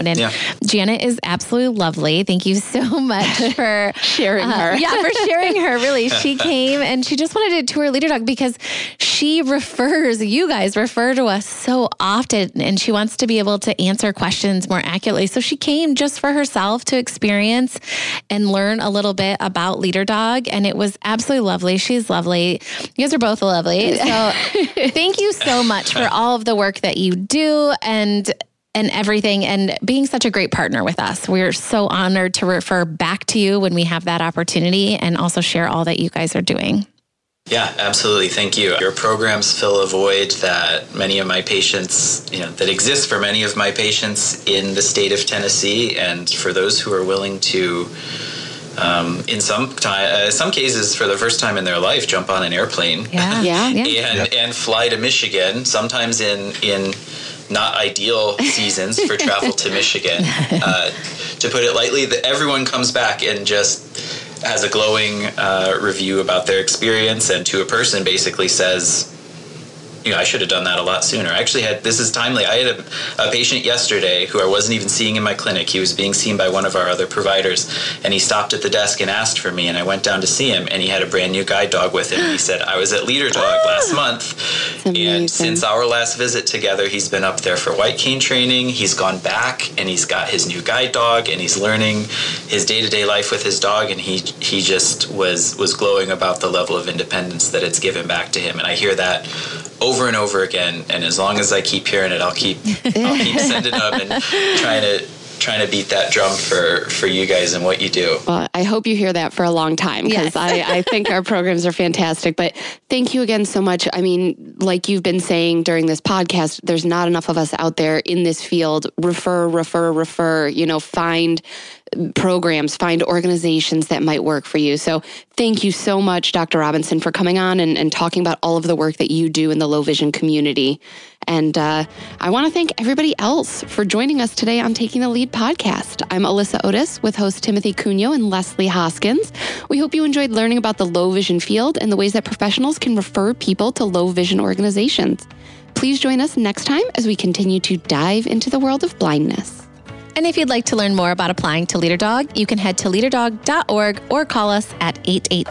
And Janet is absolutely lovely. Thank you so much for sharing her. For sharing her. Really, she came and she just wanted to tour Leader Dog because you guys refer to us so often, and she wants to be able to answer questions more accurately. So she came just for herself to experience and learn a little bit about Leader Dog, and it was absolutely lovely. She's lovely. You guys are both lovely. So thank you so much for all of the work that you do and everything, and being such a great partner with us. We're so honored to refer back to you when we have that opportunity, and also share all that you guys are doing. Yeah, absolutely. Thank you. Your programs fill a void that many of my patients, that exists for many of my patients in the state of Tennessee, and for those who are willing to, in some cases, for the first time in their life, jump on an airplane, and fly to Michigan. Sometimes in not ideal seasons for travel to Michigan. To put it lightly, that everyone comes back and just has a glowing review about their experience, and to a person basically says, I should have done that a lot sooner. This is timely. I had a patient yesterday who I wasn't even seeing in my clinic. He was being seen by one of our other providers, and he stopped at the desk and asked for me, and I went down to see him, and he had a brand new guide dog with him. He said, I was at Leader Dog last month, and since our last visit together, he's been up there for white cane training. He's gone back, and he's got his new guide dog, and he's learning his day-to-day life with his dog, and he just was glowing about the level of independence that it's given back to him. And I hear that over and over again, and as long as I keep hearing it, I'll keep sending them and trying to beat that drum for you guys and what you do. Well, I hope you hear that for a long time, because I think our programs are fantastic. But thank you again so much. I mean, like you've been saying during this podcast, there's not enough of us out there in this field. Refer, find programs, find organizations that might work for you. So thank you so much, Dr. Robinson, for coming on and talking about all of the work that you do in the low vision community. And I want to thank everybody else for joining us today on Taking the Lead podcast. I'm Alyssa Otis with host Timothy Cunho and Leslie Hoskins. We hope you enjoyed learning about the low vision field and the ways that professionals can refer people to low vision organizations. Please join us next time as we continue to dive into the world of blindness. And if you'd like to learn more about applying to Leader Dog, you can head to leaderdog.org or call us at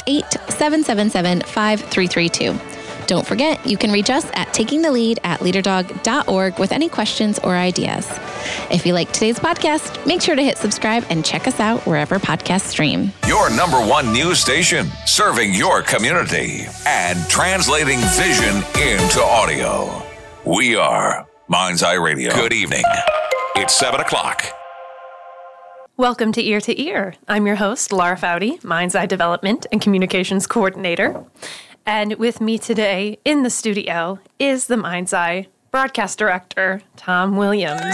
888-777-5332. Don't forget, you can reach us at takingthelead@leaderdog.org with any questions or ideas. If you like today's podcast, make sure to hit subscribe and check us out wherever podcasts stream. Your #1 news station, serving your community and translating vision into audio. We are Mind's Eye Radio. Good evening. It's 7 o'clock. Welcome to Ear to Ear. I'm your host, Laura Foudy, Mind's Eye Development and Communications Coordinator. And with me today in the studio is the Mind's Eye Broadcast Director, Tom Williams.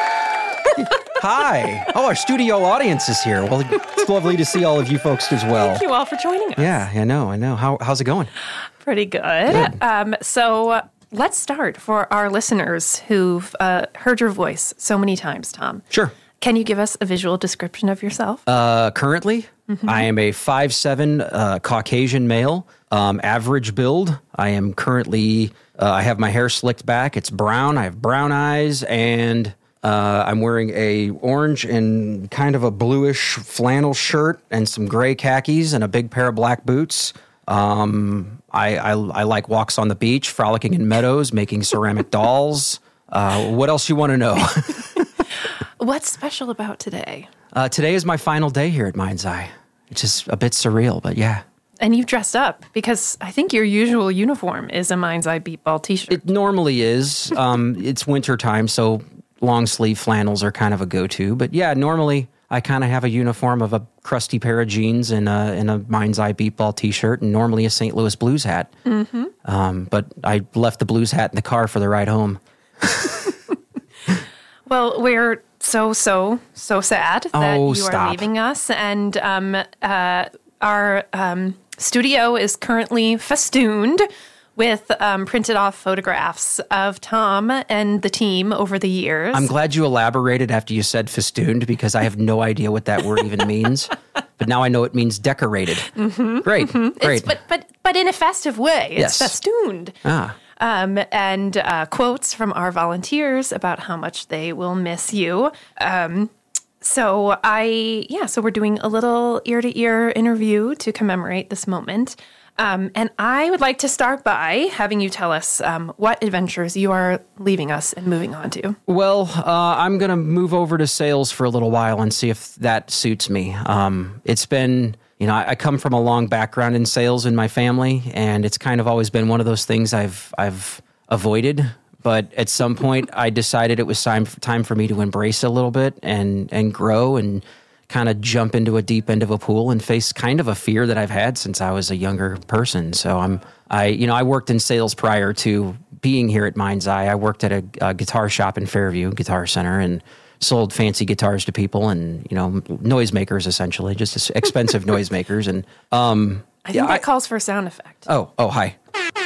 Hi. Oh, our studio audience is here. Well, it's lovely to see all of you folks as well. Thank you all for joining us. Yeah, I know. How's it going? Pretty good. So let's start for our listeners who've heard your voice so many times, Tom. Sure. Can you give us a visual description of yourself? Currently, I am a 5'7" Caucasian male, average build. I am currently, I have my hair slicked back. It's brown. I have brown eyes, and I'm wearing a orange and kind of a bluish flannel shirt and some gray khakis and a big pair of black boots. I like walks on the beach, frolicking in meadows, making ceramic dolls. What else you want to know? What's special about today? Today is my final day here at Mind's Eye. It's just a bit surreal, but yeah. And you've dressed up because I think your usual uniform is a Mind's Eye Beat Ball t-shirt. It normally is. It's winter time, so long sleeve flannels are kind of a go-to. But yeah, normally I kind of have a uniform of a crusty pair of jeans and a Mind's Eye Beat Ball t-shirt, and normally a St. Louis Blues hat. Mm-hmm. But I left the Blues hat in the car for the ride home. Well, we're so sad that you are leaving us. And our studio is currently festooned with printed off photographs of Tom and the team over the years. I'm glad you elaborated after you said festooned, because I have no idea what that word even means. But now I know it means decorated. Mm-hmm, great. But in a festive way. It's festooned. and quotes from our volunteers about how much they will miss you. So we're doing a little ear-to-ear interview to commemorate this moment. And I would like to start by having you tell us what adventures you are leaving us and moving on to. Well, I'm going to move over to sales for a little while and see if that suits me. It's been, I come from a long background in sales in my family, and it's kind of always been one of those things I've avoided. But at some point, I decided it was time for me to embrace a little bit and grow and kind of jump into a deep end of a pool and face kind of a fear that I've had since I was a younger person. So I worked in sales prior to being here at Mind's Eye. I worked at a guitar shop in Fairview, Guitar Center, and sold fancy guitars to people and, noisemakers essentially, just expensive noisemakers. And I think that calls for a sound effect. Oh, hi.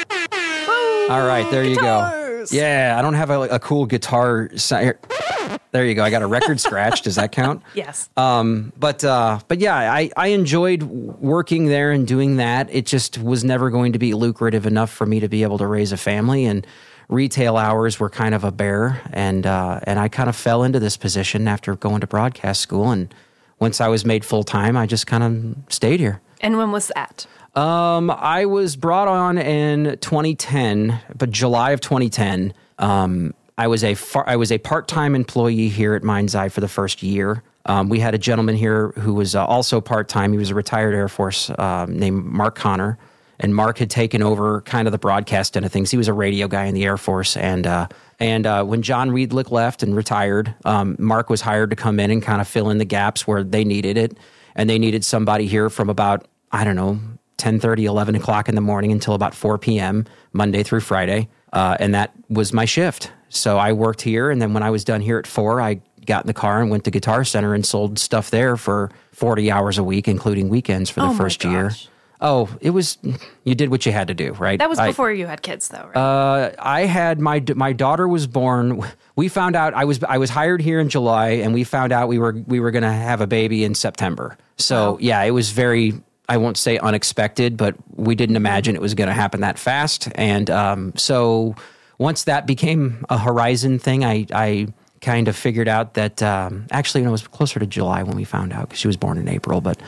All right, there guitars. You go. Yeah, I don't have a cool guitar sound. There you go. I got a record scratch. Does that count? Yes. But yeah, I enjoyed working there and doing that. It just was never going to be lucrative enough for me to be able to raise a family, and retail hours were kind of a bear. And I kind of fell into this position after going to broadcast school. And once I was made full time, I just kind of stayed here. And when was that? I was brought on in 2010, but July of 2010. I was a part-time employee here at Mind's Eye for the first year. We had a gentleman here who was also part-time. He was a retired Air Force named Mark Connor, and Mark had taken over kind of the broadcast end of things. He was a radio guy in the Air Force, and when John Riedlich left and retired, Mark was hired to come in and kind of fill in the gaps where they needed it, and they needed somebody here from about 10:30, 11 o'clock in the morning until about 4 p.m. Monday through Friday, and that was my shift. So I worked here, and then when I was done here at 4, I got in the car and went to Guitar Center and sold stuff there for 40 hours a week, including weekends for the first year. Oh, it was, you did what you had to do, right? That was before you had kids, though, right? I had, my daughter was born. We found out, I was hired here in July, and we found out we were going to have a baby in September. So, yeah, it was very, I won't say unexpected, but we didn't imagine it was going to happen that fast. And so once that became a horizon thing, I kind of figured out that actually, it was closer to July when we found out because she was born in April. But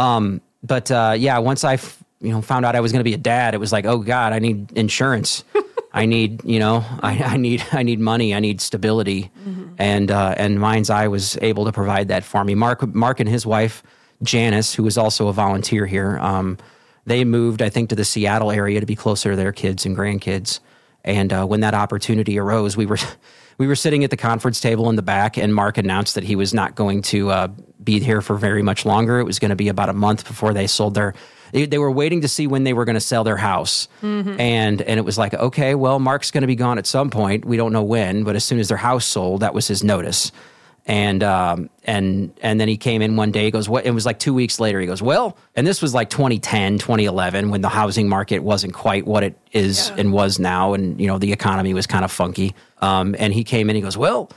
once I found out I was going to be a dad, it was like, oh God, I need insurance. I need I need money. I need stability. Mm-hmm. And Mind's Eye was able to provide that for me. Mark and his wife Janice, who was also a volunteer here, they moved, I think, to the Seattle area to be closer to their kids and grandkids. And when that opportunity arose, we were sitting at the conference table in the back, and Mark announced that he was not going to be here for very much longer. It was going to be about a month before they sold they were waiting to see when they were going to sell their house. Mm-hmm. And it was like, okay, well, Mark's going to be gone at some point. We don't know when, but as soon as their house sold, that was his notice. And then he came in one day, he goes, what? It was like 2 weeks later. He goes, well, and this was like 2010, 2011, when the housing market wasn't quite what it is and was now. And, the economy was kind of funky. And he came in, he goes, well,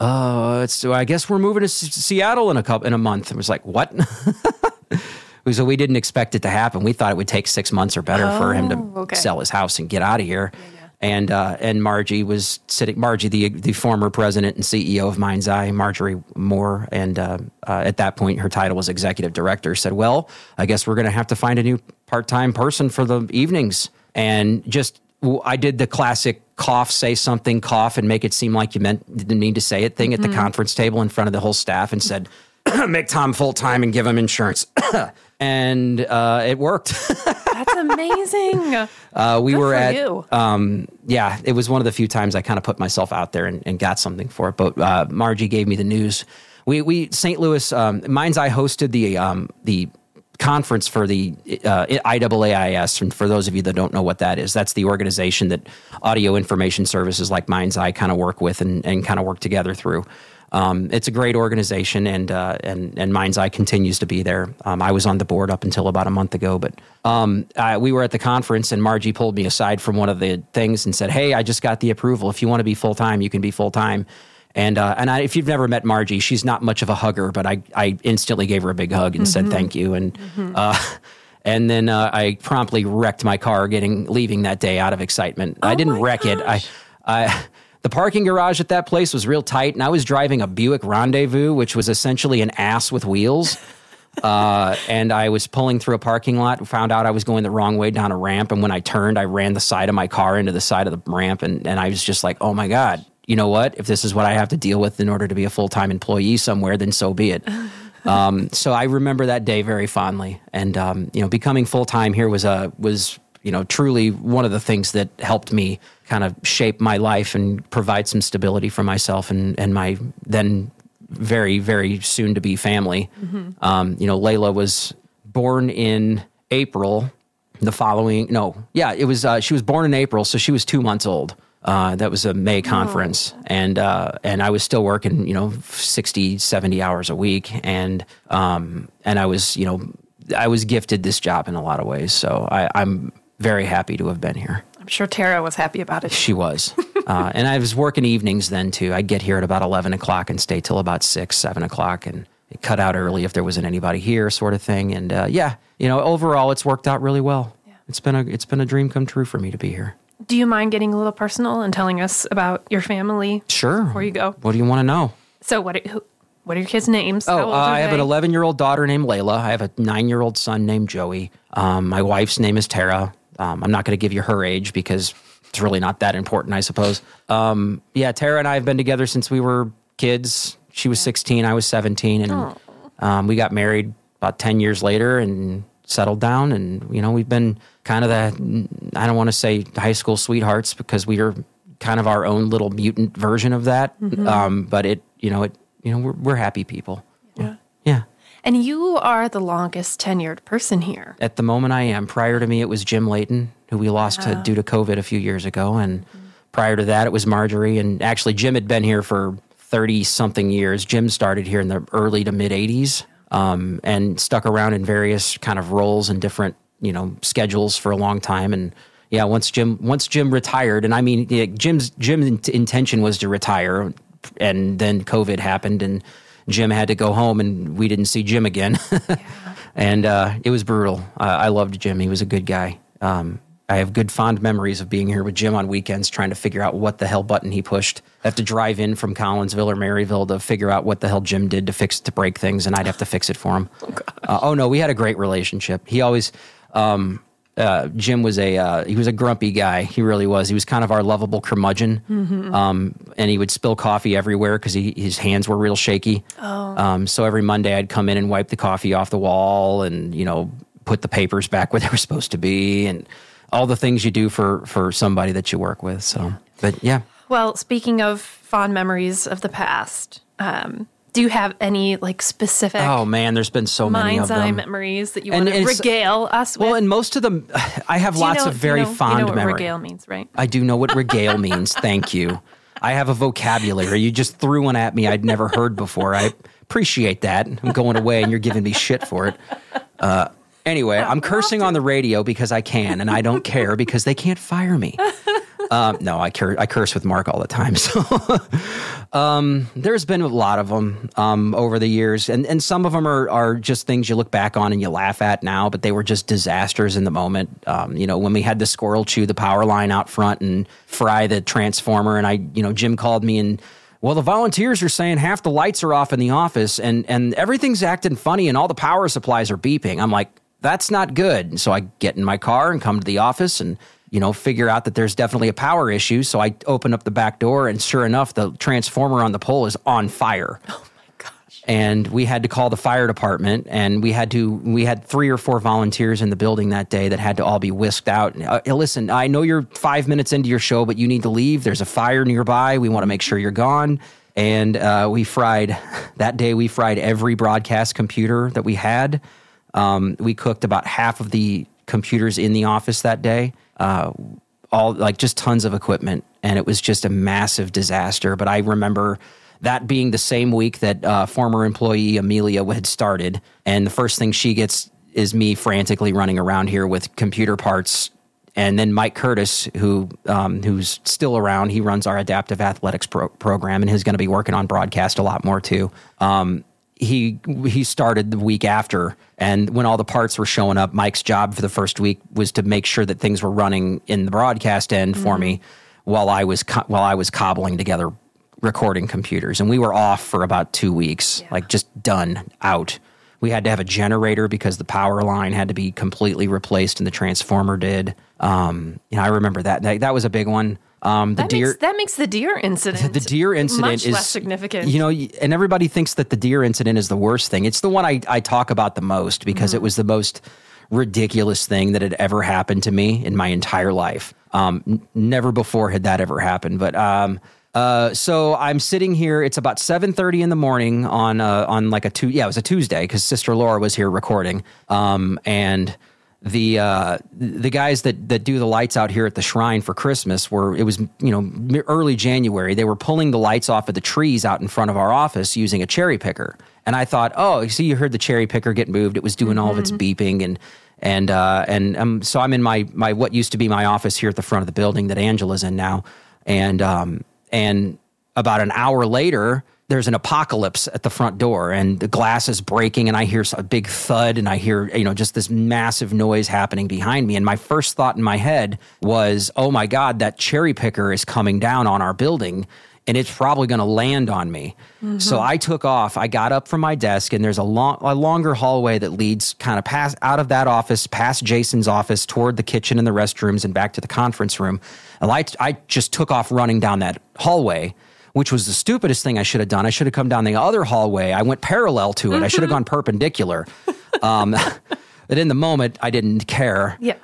I guess we're moving to Seattle in a month. It was like, what? So we didn't expect it to happen. We thought it would take 6 months or better for him to sell his house and get out of here. Yeah. And Margie was sitting. Margie, the former president and CEO of Mind's Eye, Marjorie Moore, and at that point her title was executive director. Said, "Well, I guess we're going to have to find a new part-time person for the evenings." And I did the classic cough, say something, cough, and make it seem like you didn't need to say it thing at the conference table in front of the whole staff, and said, "Make Tom full-time and give him insurance." And it worked. That's amazing. We were at, you. It was one of the few times I kind of put myself out there and got something for it. But Margie gave me the news. We St. Louis, Mind's Eye hosted the conference for the IAAIS. And for those of you that don't know what that is, that's the organization that audio information services like Mind's Eye kind of work with and kind of work together through. It's a great organization, and Mind's Eye continues to be there. I was on the board up until about a month ago, but we were at the conference, and Margie pulled me aside from one of the things and said, "Hey, I just got the approval. If you want to be full time, you can be full time." And if you've never met Margie, she's not much of a hugger, but I instantly gave her a big hug and said thank you. And And then I promptly wrecked my car leaving that day out of excitement. I didn't wreck it. The parking garage at that place was real tight, and I was driving a Buick Rendezvous, which was essentially an ass with wheels. And I was pulling through a parking lot, found out I was going the wrong way down a ramp, and when I turned, I ran the side of my car into the side of the ramp, and I was just like, oh my God, you know what? If this is what I have to deal with in order to be a full-time employee somewhere, then so be it. So I remember that day very fondly, and becoming full-time here was truly one of the things that helped me kind of shape my life and provide some stability for myself and my then very, very soon to be family. Layla was born in April. She was born in April, so she was 2 months old. That was a May conference, and I was still working, 60, 70 hours a week, and I was gifted this job in a lot of ways. So I'm very happy to have been here. I'm sure Tara was happy about it. She was. And I was working evenings then, too. I'd get here at about 11 o'clock and stay till about 6, 7 o'clock and cut out early if there wasn't anybody here sort of thing. And, overall, it's worked out really well. Yeah. It's been a dream come true for me to be here. Do you mind getting a little personal and telling us about your family? Sure. Before you go. What do you want to know? So what are your kids' names? I have an 11-year-old daughter named Layla. I have a 9-year-old son named Joey. My wife's name is Tara. I'm not going to give you her age because it's really not that important, I suppose. Tara and I have been together since we were kids. She was 16, I was 17, and we got married about 10 years later and settled down. And, we've been kind of I don't want to say high school sweethearts because we are kind of our own little mutant version of that. But we're happy people. Yeah. And you are the longest tenured person here. At the moment I am. Prior to me, it was Jim Layton, who we lost due to COVID a few years ago. And prior to that, it was Marjorie. And actually, Jim had been here for 30-something years. Jim started here in the early to mid-'80s and stuck around in various kind of roles and different, schedules for a long time. And once Jim retired, and I mean, Jim's intention was to retire, and then COVID happened, and Jim had to go home, and we didn't see Jim again. And it was brutal. I loved Jim. He was a good guy. I have good fond memories of being here with Jim on weekends trying to figure out what the hell button he pushed. I have to drive in from Collinsville or Maryville to figure out what the hell Jim did to break things, and I'd have to fix it for him. No, we had a great relationship. He always... Jim was he was a grumpy guy. He really was. He was kind of our lovable curmudgeon. And he would spill coffee everywhere because his hands were real shaky. So every Monday I'd come in and wipe the coffee off the wall and, put the papers back where they were supposed to be and all the things you do for somebody that you work with. So, but yeah. Well, speaking of fond memories of the past, do you have any specific? Oh man, there's been so many of them. Mind's eye memories that you want to regale us with? Well, and most of them, I have lots of very fond memories. You know what regale means, right? I do know what regale means. Thank you. I have a vocabulary. You just threw one at me I'd never heard before. I appreciate that. I'm going away and you're giving me shit for it. Anyway, I'm cursing on the radio because I can, and I don't care because they can't fire me. No, I curse with Mark all the time. So there's been a lot of them over the years. And some of them are just things you look back on and you laugh at now, but they were just disasters in the moment. When we had the squirrel chew the power line out front and fry the transformer, and Jim called me and, well, the volunteers are saying half the lights are off in the office and everything's acting funny and all the power supplies are beeping. I'm like, that's not good. And so I get in my car and come to the office and figure out that there's definitely a power issue. So I open up the back door, and sure enough, the transformer on the pole is on fire. Oh my gosh. And we had to call the fire department, and we had 3 or 4 volunteers in the building that day that had to all be whisked out. Listen, I know you're 5 minutes into your show, but you need to leave. There's a fire nearby. We want to make sure you're gone. And we fried every broadcast computer that we had. We cooked about half of the computers in the office that day. Just tons of equipment, and it was just a massive disaster. But I remember that being the same week that former employee Amelia had started, and the first thing she gets is me frantically running around here with computer parts. And then Mike Curtis, who's still around, he runs our adaptive athletics program, and he's going to be working on broadcast a lot more too. he started the week after, and when all the parts were showing up, Mike's job for the first week was to make sure that things were running in the broadcast end for me while I was cobbling together recording computers. And we were off for about 2 weeks, like just done out. We had to have a generator because the power line had to be completely replaced, and the transformer did. I remember that. That was a big one. That makes the deer incident. The deer incident much less significant. And everybody thinks that the deer incident is the worst thing. It's the one I talk about the most because it was the most ridiculous thing that had ever happened to me in my entire life. Never before had that ever happened. But so I'm sitting here. It's about 7:30 in the morning on like it was a Tuesday because Sister Laura was here recording. And the guys that do the lights out here at the shrine for Christmas it was early January. They were pulling the lights off of the trees out in front of our office using a cherry picker. And I thought, you heard the cherry picker get moved. It was doing all of its beeping and so I'm in my what used to be my office here at the front of the building that Angela's in now. And about an hour later, there's an apocalypse at the front door, and the glass is breaking, and I hear a big thud, and I hear, just this massive noise happening behind me. And my first thought in my head was, oh my God, that cherry picker is coming down on our building, and it's probably going to land on me. Mm-hmm. So I took off. I got up from my desk, and there's a longer hallway that leads kind of out of that office, past Jason's office, toward the kitchen and the restrooms, and back to the conference room. And I just took off running down that hallway, which was the stupidest thing I should have done. I should have come down the other hallway. I went parallel to it. I should have gone perpendicular. But in the moment, I didn't care. Yeah.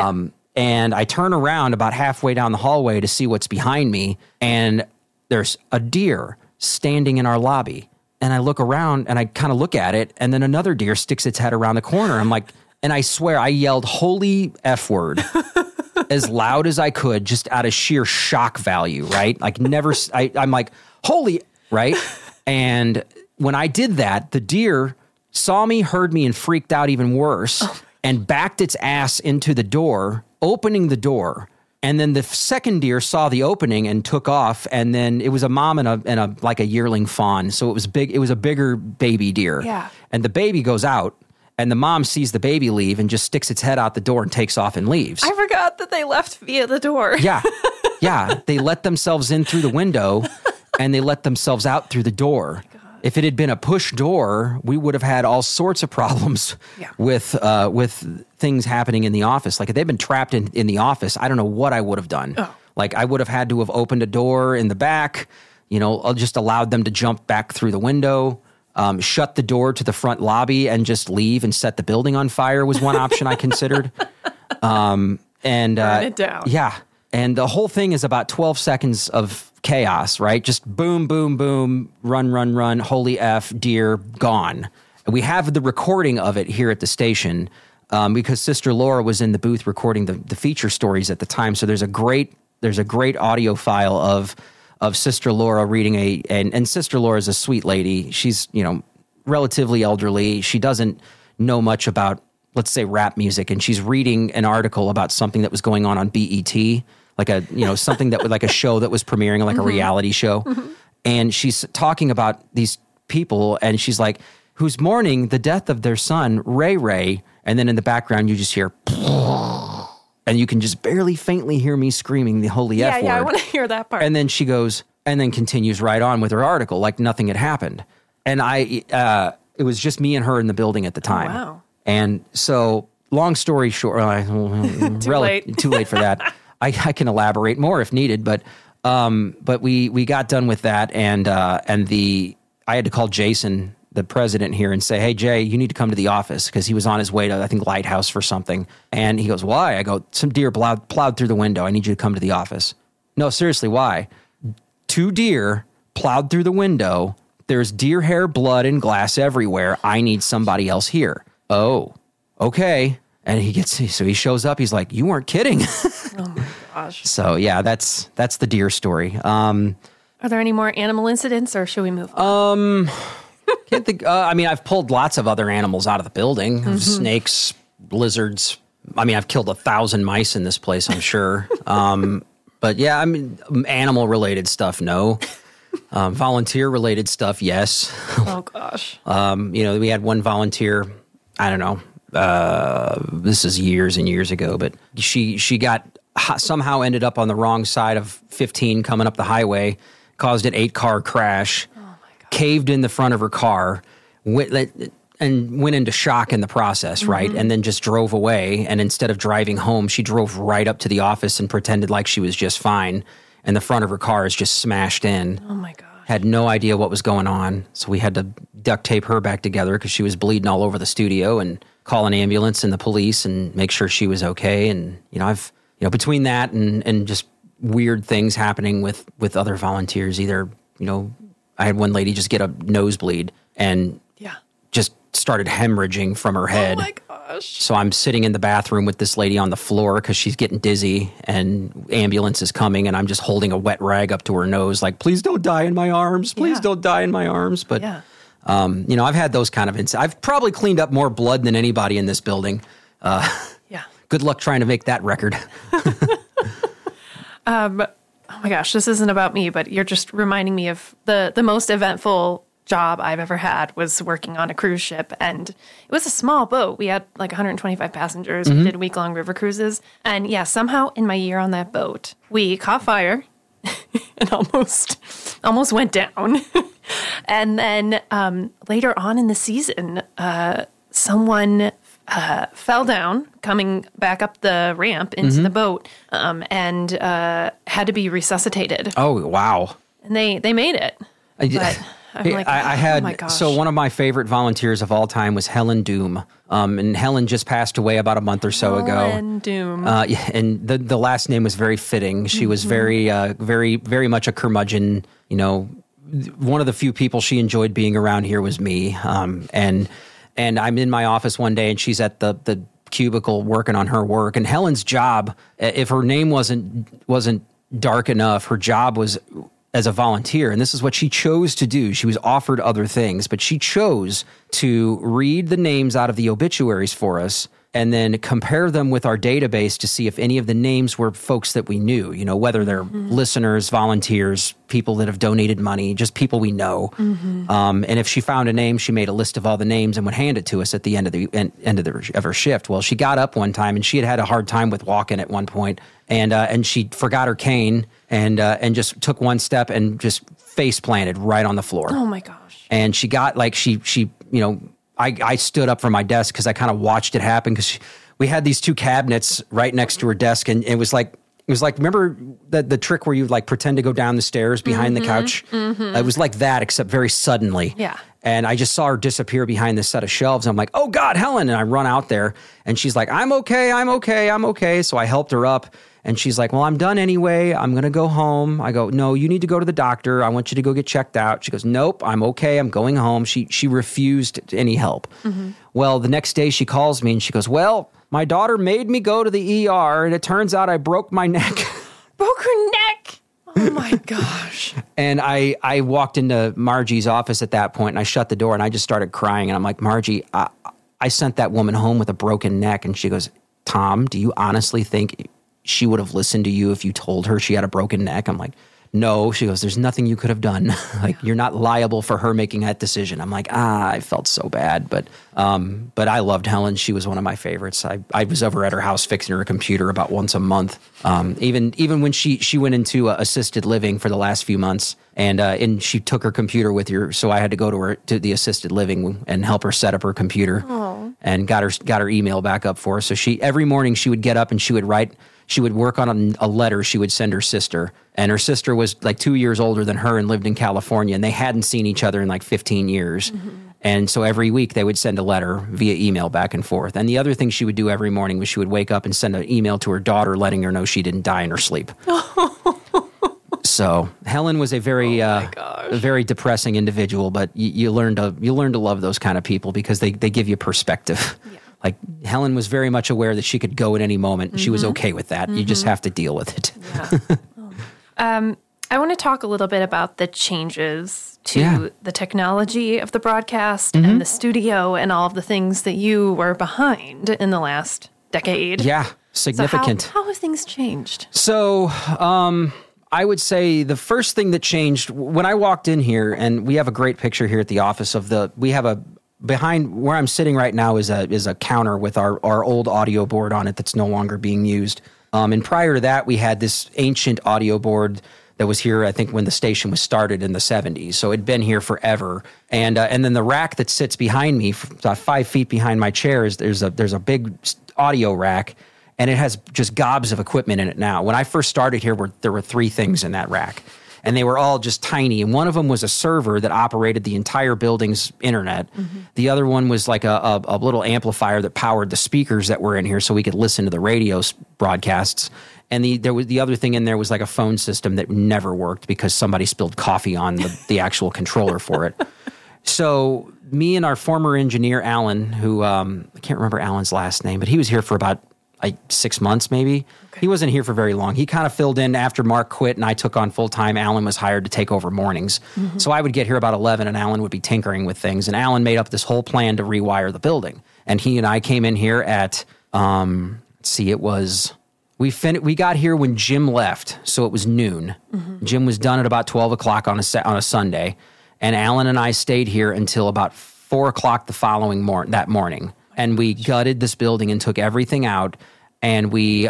And I turn around about halfway down the hallway to see what's behind me, and there's a deer standing in our lobby. And I look around, and I kind of look at it, and then another deer sticks its head around the corner. I'm like, and I swear I yelled holy F word as loud as I could, just out of sheer shock value, right? Like I'm like, holy, right? And when I did that, the deer saw me, heard me, and freaked out even worse and backed its ass into the door, opening the door. And then the second deer saw the opening and took off. And then it was a mom and a like a yearling fawn. So it was big. It was a bigger baby deer. Yeah. And the baby goes out. And the mom sees the baby leave and just sticks its head out the door and takes off and leaves. I forgot that they left via the door. Yeah. Yeah. They let themselves in through the window and they let themselves out through the door. If it had been a push door, we would have had all sorts of problems with things happening in the office. Like if they'd been trapped in the office, I don't know what I would have done. Oh. Like I would have had to have opened a door in the back, just allowed them to jump back through the window. Shut the door to the front lobby and just leave and set the building on fire was one option I considered. Burn it down. Yeah. And the whole thing is about 12 seconds of chaos, right? Just boom, boom, boom, run, run, run, holy F, deer, gone. And we have the recording of it here at the station because Sister Laura was in the booth recording the feature stories at the time. So there's a great audio file of Sister Laura reading and Sister Laura is a sweet lady. She's, relatively elderly. She doesn't know much about, let's say, rap music. And she's reading an article about something that was going on BET, like something that was like a show that was premiering, like a reality show. Mm-hmm. And she's talking about these people and she's like, who's mourning the death of their son, Ray Ray. And then in the background, you just hear, and you can just barely faintly hear me screaming the holy F word. Yeah, I want to hear that part. And then she goes, and then continues right on with her article like nothing had happened. And it was just me and her in the building at the time. Oh, wow. And so, long story short, too late for that. I can elaborate more if needed, but we got done with that, and I had to call Jason, the president here, and say, hey, Jay, you need to come to the office, because he was on his way to, I think, Lighthouse for something. And he goes, why? I go, some deer plowed through the window. I need you to come to the office. No, seriously, why? 2 deer plowed through the window. There's deer hair, blood, and glass everywhere. I need somebody else here. Oh, okay. And he shows up. He's like, you weren't kidding. Oh my gosh. So yeah, that's the deer story. Are there any more animal incidents, or should we move on? Can't think. I've pulled lots of other animals out of the building. Mm-hmm. Snakes, lizards. I've killed 1,000 mice in this place, I'm sure. But yeah, animal related stuff, no. Volunteer-related stuff, yes. Oh, gosh. We had one volunteer, I don't know, this is years and years ago, but she somehow ended up on the wrong side of 15 coming up the highway, caused an 8-car crash, caved in the front of her car, went into shock in the process, right? And then just drove away. And instead of driving home, she drove right up to the office and pretended like she was just fine. And the front of her car is just smashed in. Oh, my gosh. Had no idea what was going on. So we had to duct tape her back together because she was bleeding all over the studio, and call an ambulance and the police and make sure she was okay. And, I've between that and just weird things happening with other volunteers, either, I had one lady just get a nosebleed and just started hemorrhaging from her head. Oh my gosh. So I'm sitting in the bathroom with this lady on the floor because she's getting dizzy and ambulance is coming, and I'm just holding a wet rag up to her nose like, please don't die in my arms. Please don't die in my arms. But, I've had those kind of incidents. I've probably cleaned up more blood than anybody in this building. Good luck trying to make that record. Oh my gosh, this isn't about me, but you're just reminding me of the most eventful job I've ever had was working on a cruise ship. And it was a small boat. We had like 125 passengers. We did week-long river cruises. And somehow in my year on that boat, we caught fire and almost went down. And then later on in the season, someone fell down coming back up the ramp into the boat and had to be resuscitated. Oh, wow. And they made it. But I'm like, I had, oh my gosh. So one of my favorite volunteers of all time was Helen Doom. And Helen just passed away about a month or so ago. Helen Doom. And the last name was very fitting. She was very, very much a curmudgeon. One of the few people she enjoyed being around here was me. And I'm in my office one day, and she's at the cubicle working on her work. And Helen's job, if her name wasn't dark enough, her job was as a volunteer. And this is what she chose to do. She was offered other things, but she chose to read the names out of the obituaries for us and then compare them with our database to see if any of the names were folks that we knew, whether they're listeners, volunteers, people that have donated money, just people we know. And if she found a name, she made a list of all the names and would hand it to us at the end of her shift. Well, she got up one time, and she had a hard time with walking at one point, and she forgot her cane and just took one step and just face planted right on the floor. Oh my gosh. And she got I stood up from my desk because I kind of watched it happen because we had these two cabinets right next to her desk, and it was like remember the trick where you like pretend to go down the stairs behind the couch? It was like that, except very suddenly. Yeah. And I just saw her disappear behind this set of shelves. I'm like, oh God, Helen! And I run out there, and she's like, I'm okay. So I helped her up. And she's like, well, I'm done anyway. I'm going to go home. I go, no, you need to go to the doctor. I want you to go get checked out. She goes, nope, I'm okay. I'm going home. She refused any help. Well, the next day she calls me and she goes, well, my daughter made me go to the ER, and it turns out I broke my neck. Broke her neck? Oh my gosh. And I walked into Margie's office at that point, and I shut the door, and I just started crying. And I'm like, Margie, I sent that woman home with a broken neck. And she goes, Tom, do you honestly think she would have listened to you if you told her she had a broken neck? I'm like, no. She goes, there's nothing you could have done. You're not liable for her making that decision. I'm like, I felt so bad. But I loved Helen. She was one of my favorites. I was over at her house fixing her computer about once a month. Even when she went into assisted living for the last few months, and she took her computer with her. So I had to go to the assisted living and help her set up her computer. Aww. And got her email back up for her. So every morning she would get up and she would work on a letter she would send her sister. And her sister was like 2 years older than her and lived in California, and they hadn't seen each other in like 15 years. And so every week they would send a letter via email back and forth. And the other thing she would do every morning was she would wake up and send an email to her daughter letting her know she didn't die in her sleep. So Helen was a very depressing individual, but you learn to love those kind of people because they give you perspective. Yeah. Like Helen was very much aware that she could go at any moment. And she was okay with that. You just have to deal with it. Yeah. I want to talk a little bit about the changes to the technology of the broadcast and the studio and all of the things that you were behind in the last decade. Yeah, significant. So how have things changed? So I would say the first thing that changed when I walked in here, and we have a great picture here at the office behind where I'm sitting right now is a counter with our old audio board on it that's no longer being used. And prior to that, we had this ancient audio board that was here, I think, when the station was started in the 70s. So it'd been here forever. And then the rack that sits behind me, about 5 feet behind my chair, there's a big audio rack. And it has just gobs of equipment in it now. When I first started here, there were 3 things in that rack. And they were all just tiny. And one of them was a server that operated the entire building's internet. Mm-hmm. The other one was like a little amplifier that powered the speakers that were in here so we could listen to the radio broadcasts. And the other thing in there was like a phone system that never worked because somebody spilled coffee on the actual controller for it. So me and our former engineer, Alan, who I can't remember Alan's last name, but he was here for about 6 months maybe. Okay. He wasn't here for very long. He kind of filled in after Mark quit and I took on full time. Alan was hired to take over mornings. Mm-hmm. So I would get here about 11 and Alan would be tinkering with things. And Alan made up this whole plan to rewire the building. And he and I came in here at, we got here when Jim left. So it was noon. Mm-hmm. Jim was done at about 12 o'clock on a Sunday. And Alan and I stayed here until about 4 o'clock the following that morning. And we gutted this building and took everything out, and we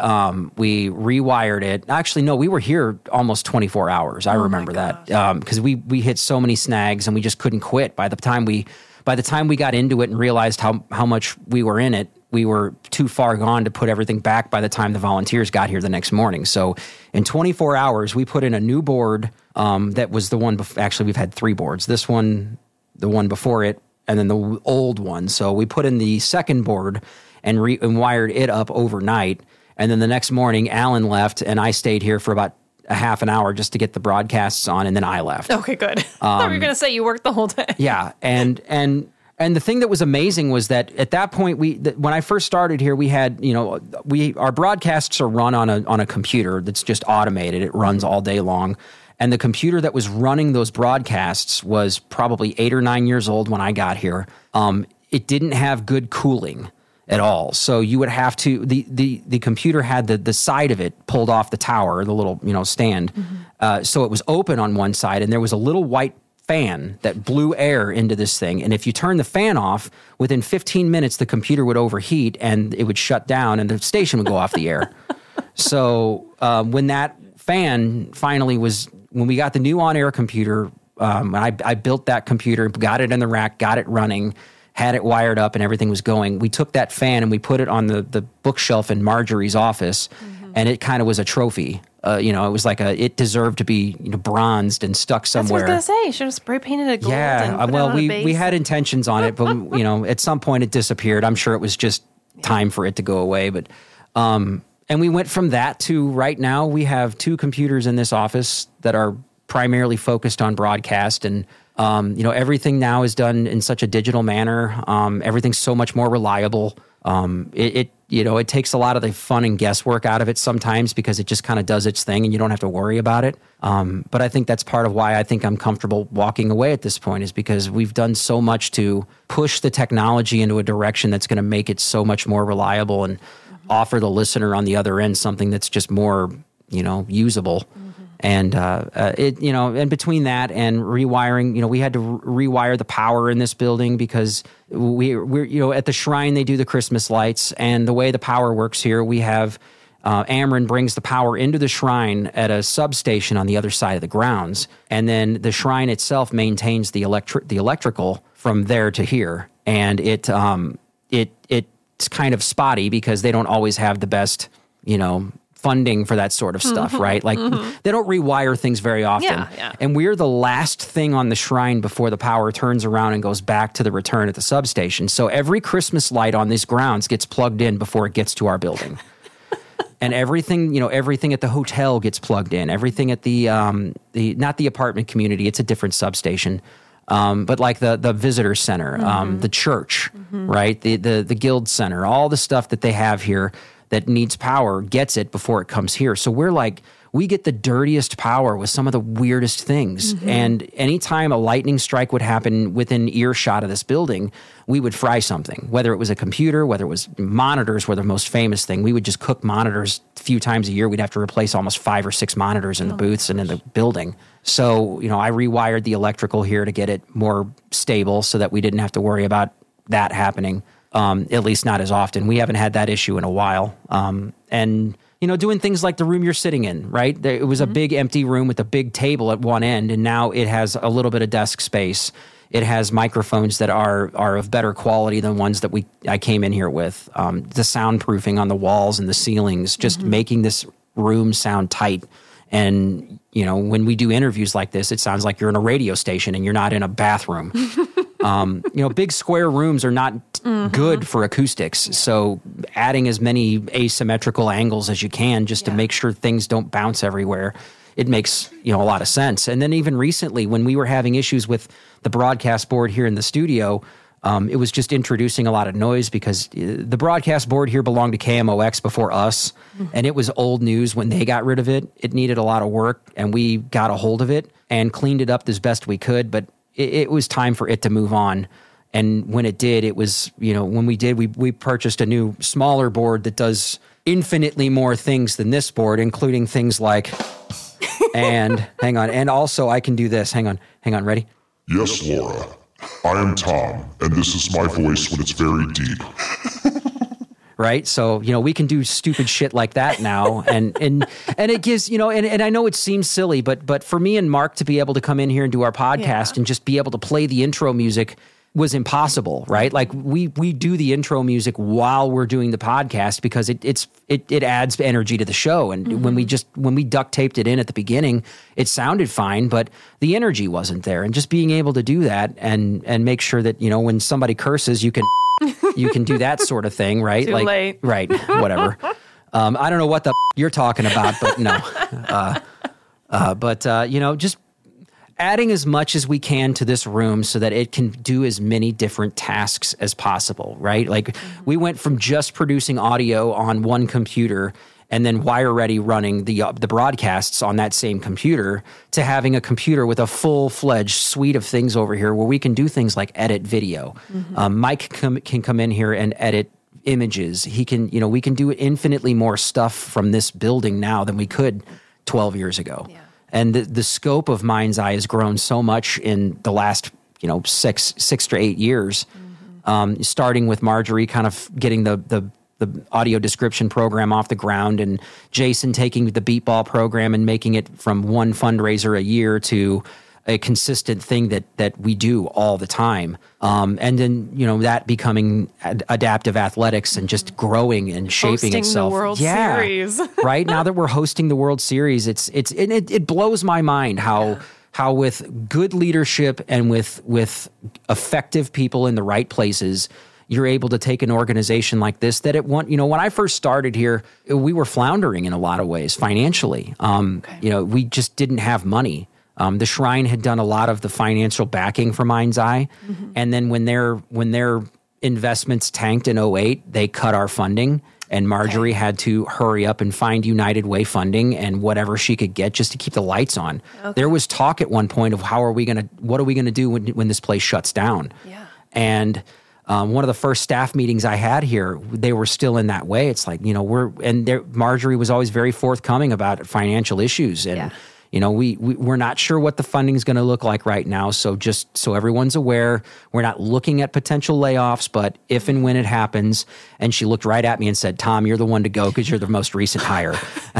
rewired it. Actually, no, we were here almost 24 hours. I remember that because we hit so many snags and we just couldn't quit. By the time we got into it and realized how much we were in it, we were too far gone to put everything back by the time the volunteers got here the next morning. So in 24 hours, we put in a new board that was the one. Actually, we've had 3 boards. This one, the one before it, and then the old one. So we put in the second board and wired it up overnight. And then the next morning, Alan left, and I stayed here for about a half an hour just to get the broadcasts on, and then I left. Okay, good. I thought you were going to say you worked the whole day. Yeah, and the thing that was amazing was that at that point, when I first started here, we had, our broadcasts are run on a computer that's just automated. It runs all day long. And the computer that was running those broadcasts was probably 8 or 9 years old when I got here. It didn't have good cooling at all. So you would have to, the computer had the side of it pulled off the tower, the little, stand. Mm-hmm. So it was open on one side and there was a little white fan that blew air into this thing. And if you turn the fan off, within 15 minutes, the computer would overheat and it would shut down and the station would go off the air. So when that fan finally when we got the new on-air computer, I built that computer, got it in the rack, got it running, had it wired up, and everything was going. We took that fan and we put it on the bookshelf in Marjorie's office, mm-hmm. and it kind of was a trophy. It was like it deserved to be bronzed and stuck somewhere. That's what I was going to say. You should have spray painted it gold. Yeah, well, we had intentions on it, but at some point it disappeared. I'm sure it was just time for it to go away, but. And we went from that to right now we have 2 computers in this office that are primarily focused on broadcast. And, everything now is done in such a digital manner. Everything's so much more reliable. It takes a lot of the fun and guesswork out of it sometimes because it just kind of does its thing and you don't have to worry about it. But I think that's part of why I think I'm comfortable walking away at this point is because we've done so much to push the technology into a direction that's going to make it so much more reliable and offer the listener on the other end something that's just more, usable. Mm-hmm. And and between that and rewiring, we had to rewire the power in this building because we're at the shrine they do the Christmas lights, and the way the power works here, we have Ameren brings the power into the shrine at a substation on the other side of the grounds, and then the shrine itself maintains the electrical from there to here, and it's kind of spotty because they don't always have the best, funding for that sort of stuff, mm-hmm, right? Like mm-hmm. They don't rewire things very often. Yeah. And we're the last thing on the shrine before the power turns around and goes back to the return at the substation. So every Christmas light on these grounds gets plugged in before it gets to our building. And everything, everything at the hotel gets plugged in. Everything at the not the apartment community, it's a different substation. But like the visitor center, mm-hmm. The church, mm-hmm. right? The guild center, all the stuff that they have here that needs power gets it before it comes here. So we're we get the dirtiest power with some of the weirdest things. And anytime a lightning strike would happen within earshot of this building, we would fry something, whether it was a computer, whether it was monitors were the most famous thing. We would just cook monitors a few times a year. We'd have to replace almost 5 or 6 monitors in the booths and in the building. So, I rewired the electrical here to get it more stable so that we didn't have to worry about that happening, at least not as often. We haven't had that issue in a while. And doing things like the room you're sitting in, right? It was a big empty room with a big table at one end, and now it has a little bit of desk space. It has microphones that are of better quality than ones that I came in here with. The soundproofing on the walls and the ceilings, just making this room sound tight. And, when we do interviews like this, it sounds like you're in a radio station and you're not in a bathroom. Big square rooms are not good for acoustics. So adding as many asymmetrical angles as you can just to make sure things don't bounce everywhere, it makes, a lot of sense. And then even recently when we were having issues with the broadcast board here in the studio, it was just introducing a lot of noise because the broadcast board here belonged to KMOX before us, and it was old news when they got rid of it. It needed a lot of work, and we got a hold of it and cleaned it up as best we could, but it was time for it to move on. And when it did, it was, when we did, we purchased a new, smaller board that does infinitely more things than this board, including things like, and hang on, and also I can do this. Hang on, ready? Yes, Laura. I am Tom, and this is my voice when it's very deep. Right? So, we can do stupid shit like that now. And it gives, and I know it seems silly, but for me and Mark to be able to come in here and do our podcast and just be able to play the intro music was impossible, right? Like we do the intro music while we're doing the podcast because it adds energy to the show. And when we duct taped it in at the beginning, it sounded fine, but the energy wasn't there. And just being able to do that and make sure that, when somebody curses, you can do that sort of thing, right? Too late. Right. Whatever. I don't know what the you're talking about, but no. Just adding as much as we can to this room so that it can do as many different tasks as possible, right? Like we went from just producing audio on one computer and then WireReady running the broadcasts on that same computer to having a computer with a full-fledged suite of things over here where we can do things like edit video. Mike can come in here and edit images. He can, we can do infinitely more stuff from this building now than we could 12 years ago. Yeah. And the scope of Mind's Eye has grown so much in the last, 6 to 8 years, starting with Marjorie kind of getting the audio description program off the ground and Jason taking the Beatball program and making it from one fundraiser a year to a consistent thing that we do all the time. And then, that becoming adaptive athletics and just growing and shaping hosting itself. The World Series. Right? Now that we're hosting the World Series, it blows my mind how with good leadership and with effective people in the right places, you're able to take an organization like this that when I first started here, we were floundering in a lot of ways financially. We just didn't have money. The Shrine had done a lot of the financial backing for Mind's Eye. And then when their investments tanked in 2008, they cut our funding. And Marjorie had to hurry up and find United Way funding and whatever she could get just to keep the lights on. Okay. There was talk at one point of what are we going to do when this place shuts down? Yeah. And one of the first staff meetings I had here, they were still in that way. It's like, Marjorie was always very forthcoming about financial issues. And we're not sure what the funding is going to look like right now. So just so everyone's aware, we're not looking at potential layoffs, but if and when it happens, and she looked right at me and said, Tom, you're the one to go because you're the most recent hire.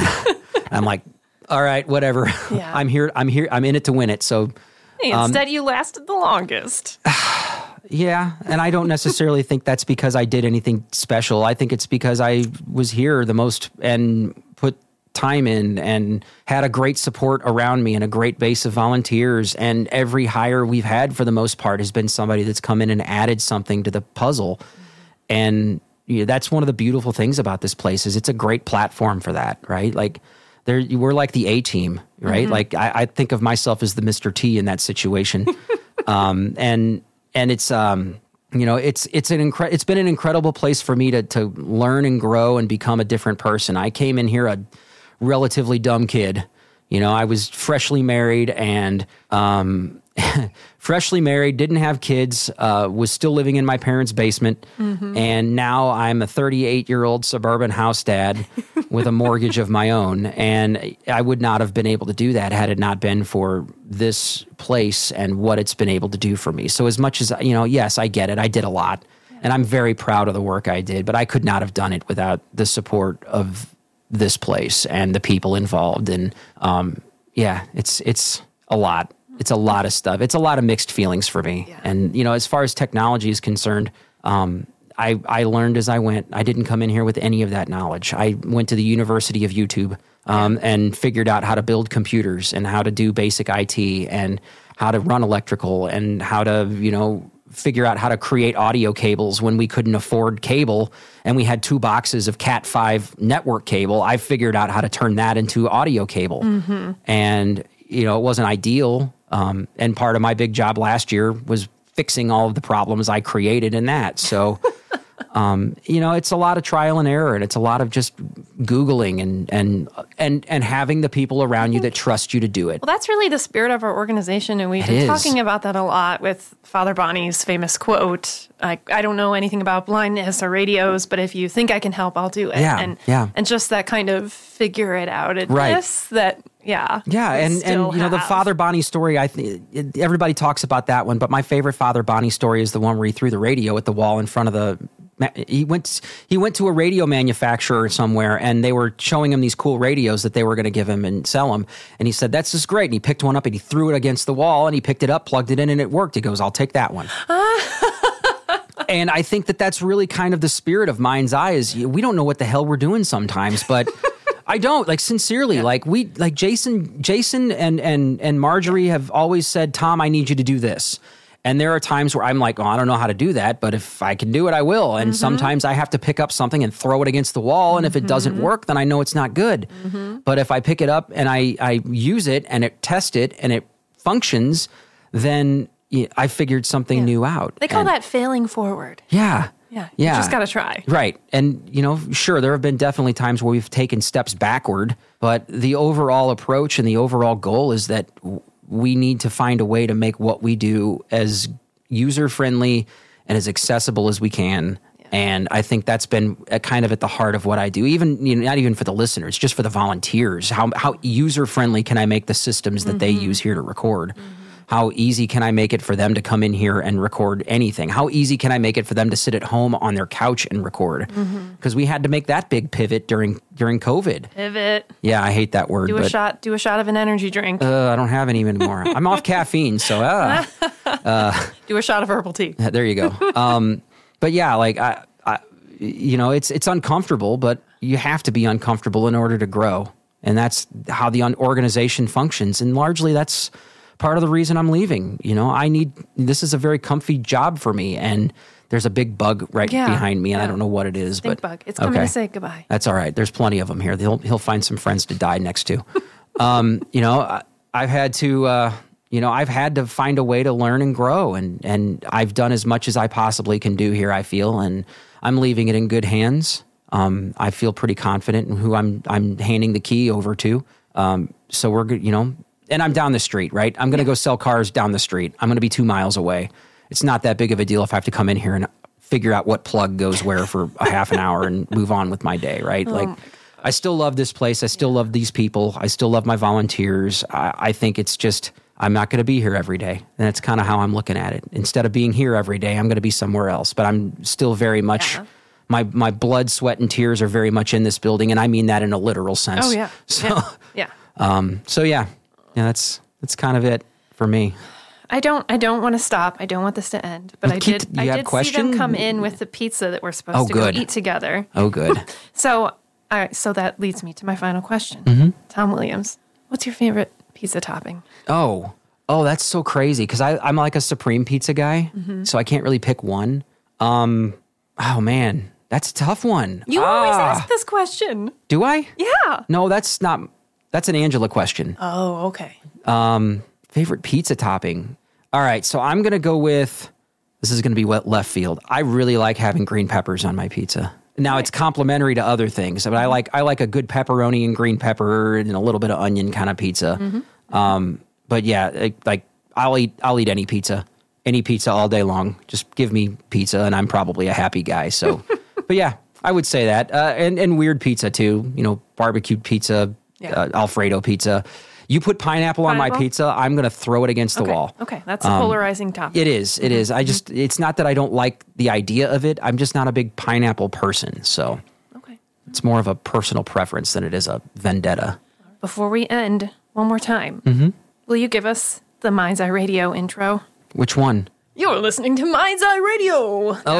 I'm like, all right, whatever. Yeah. I'm here. I'm in it to win it. So hey, instead you lasted the longest. Yeah. And I don't necessarily think that's because I did anything special. I think it's because I was here the most and put time in and had a great support around me and a great base of volunteers. And every hire we've had for the most part has been somebody that's come in and added something to the puzzle. And that's one of the beautiful things about this place is it's a great platform for that, right? Like we're like the A team, right? Like I think of myself as the Mr. T in that situation. And it's, it's been an incredible place for me to learn and grow and become a different person. I came in here a relatively dumb kid. I was freshly married and didn't have kids, was still living in my parents' basement. And now I'm a 38-year-old suburban house dad with a mortgage of my own. And I would not have been able to do that had it not been for this place and what it's been able to do for me. So as much as, yes, I get it. I did a lot. And I'm very proud of the work I did, but I could not have done it without the support of this place and the people involved. And it's a lot. It's a lot of stuff. It's a lot of mixed feelings for me. Yeah. And, as far as technology is concerned, I learned as I went. I didn't come in here with any of that knowledge. I went to the University of YouTube and figured out how to build computers and how to do basic IT and how to run electrical and how to, figure out how to create audio cables when we couldn't afford cable and we had 2 boxes of Cat5 network cable. I figured out how to turn that into audio cable. And, it wasn't ideal. And part of my big job last year was fixing all of the problems I created in that. So, it's a lot of trial and error, and it's a lot of just Googling and having the people around you that trust you to do it. Well, that's really the spirit of our organization, and we've been talking about that a lot with Father Bonnie's famous quote, I don't know anything about blindness or radios, but if you think I can help, I'll do it. And just that kind of figure it out adness that, and the Father Bonnie story, everybody talks about that one, but my favorite Father Bonnie story is the one where he threw the radio at the wall in front of the... He went to a radio manufacturer somewhere, and they were showing him these cool radios that they were going to give him and sell him. And he said, "That's just great." And he picked one up and he threw it against the wall, and he picked it up, plugged it in, and it worked. He goes, "I'll take that one." And I think that that's really kind of the spirit of Mind's Eye. Is we don't know what the hell we're doing sometimes, but I don't, sincerely, Jason and Marjorie have always said, "Tom, I need you to do this." And there are times where I'm like, I don't know how to do that, but if I can do it, I will. And sometimes I have to pick up something and throw it against the wall. And if it doesn't work, then I know it's not good. But if I pick it up and I use it and test it and it functions, then I figured something new out. They call that failing forward. Yeah. You just got to try. Right. And, sure, there have been definitely times where we've taken steps backward, but the overall approach and the overall goal is that we need to find a way to make what we do as user-friendly and as accessible as we can. Yeah. And I think that's been kind of at the heart of what I do, even not even for the listeners, just for the volunteers. How user-friendly can I make the systems that they use here to record? How easy can I make it for them to come in here and record anything? How easy can I make it for them to sit at home on their couch and record? Because we had to make that big pivot during COVID. Pivot. Yeah, I hate that word. Do a shot of an energy drink. I don't have any anymore. I'm off caffeine, so do a shot of herbal tea. There you go. But yeah, it's uncomfortable, but you have to be uncomfortable in order to grow, and that's how the organization functions. And largely, that's part of the reason I'm leaving. This is a very comfy job for me, and there's a big bug behind me, and I don't know what it is. Stink bug. It's coming to say goodbye. That's all right. There's plenty of them here. He'll find some friends to die next to. I've had to find a way to learn and grow, and I've done as much as I possibly can do here, I feel, and I'm leaving it in good hands. I feel pretty confident in who I'm handing the key over to. So we're good, and I'm down the street, right? I'm going to go sell cars down the street. I'm going to be 2 miles away. It's not that big of a deal if I have to come in here and figure out what plug goes where for a half an hour and move on with my day, right? I still love this place. I still love these people. I still love my volunteers. I think it's just, I'm not going to be here every day. And that's kind of how I'm looking at it. Instead of being here every day, I'm going to be somewhere else. But I'm still very much, my blood, sweat, and tears are very much in this building. And I mean that in a literal sense. Oh, yeah. So, yeah, that's kind of it for me. I don't want to stop. I don't want this to end. But I did see them come in with the pizza that we're supposed to go eat together. Oh, good. So, all right. So that leads me to my final question. Tom Williams, what's your favorite pizza topping? Oh, that's so crazy because I'm like a supreme pizza guy, so I can't really pick one. Oh man, that's a tough one. You always ask this question. Do I? Yeah. No, that's not. That's an Angela question. Oh, okay. Favorite pizza topping. All right, so I'm going to go with, this is going to be left field. I really like having green peppers on my pizza. Now it's complementary to other things, but I like a good pepperoni and green pepper and a little bit of onion kind of pizza. But yeah, I'll eat any pizza all day long. Just give me pizza, and I'm probably a happy guy. So, but yeah, I would say that, and weird pizza too. Barbecued pizza, Alfredo pizza. You put pineapple on my pizza, I'm going to throw it against the wall. Okay, that's a polarizing topic. It is. It is. It's not that I don't like the idea of it. I'm just not a big pineapple person. So it's more of a personal preference than it is a vendetta. Before we end, one more time, will you give us the Mind's Eye Radio intro? Which one? You're listening to Mind's Eye Radio.